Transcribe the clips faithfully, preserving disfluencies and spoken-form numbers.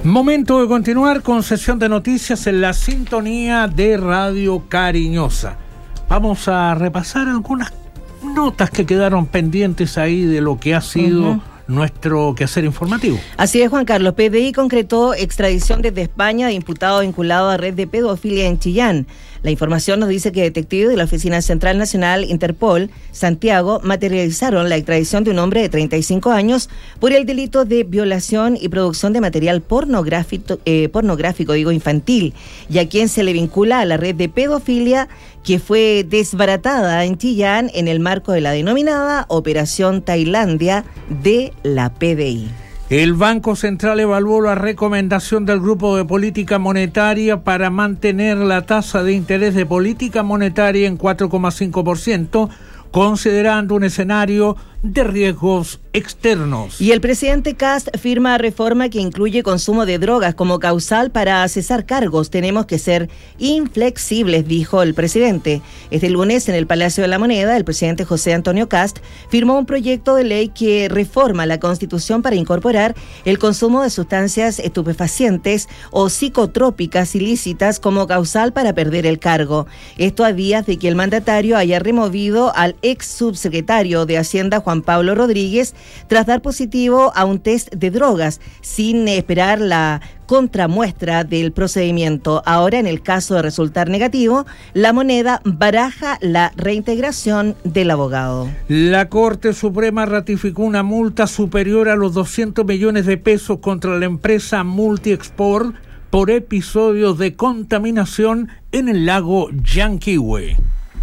Momento de continuar con sesión de noticias en la sintonía de Radio Cariñosa. Vamos a repasar algunas notas que quedaron pendientes ahí de lo que ha sido uh-huh. nuestro quehacer informativo. Así es, Juan Carlos. P D I concretó extradición desde España de imputado vinculado a red de pedofilia en Chillán. La información nos dice que detectives de la Oficina Central Nacional Interpol, Santiago, materializaron la extradición de un hombre de treinta y cinco años por el delito de violación y producción de material pornográfico, eh, pornográfico digo, infantil, y a quien se le vincula a la red de pedofilia que fue desbaratada en Chillán en el marco de la denominada Operación Tailandia de la P D I. El Banco Central evaluó la recomendación del Grupo de Política Monetaria para mantener la tasa de interés de política monetaria en cuatro coma cinco por ciento, considerando un escenario de riesgos externos. Y el presidente Kast firma reforma que incluye consumo de drogas como causal para cesar cargos. Tenemos que ser inflexibles, dijo el presidente. Este lunes, en el Palacio de la Moneda, el presidente José Antonio Kast firmó un proyecto de ley que reforma la Constitución para incorporar el consumo de sustancias estupefacientes o psicotrópicas ilícitas como causal para perder el cargo. Esto a días de que el mandatario haya removido al ex subsecretario de Hacienda, Juan Pablo Rodríguez, tras dar positivo a un test de drogas, sin esperar la contramuestra del procedimiento. Ahora, en el caso de resultar negativo, la Moneda baraja la reintegración del abogado. La Corte Suprema ratificó una multa superior a los doscientos millones de pesos contra la empresa Multiexport por episodios de contaminación en el lago Llanquihue.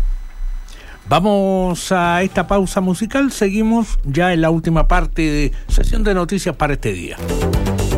Vamos a esta pausa musical, seguimos ya en la última parte de sesión de noticias para este día.